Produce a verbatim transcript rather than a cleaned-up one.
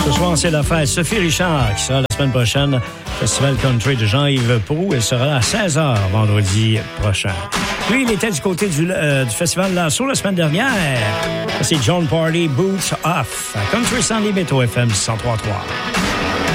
Ce soir, c'est la fête Sophie Richard qui sera la semaine prochaine. Festival Country de Jean-Yves Proulx. Elle sera à seize heures vendredi prochain. Lui, il était du côté du, euh, du Festival Lasso la semaine dernière. C'est John Party, Boots Off. Country sans limite au F M cent trois point trois.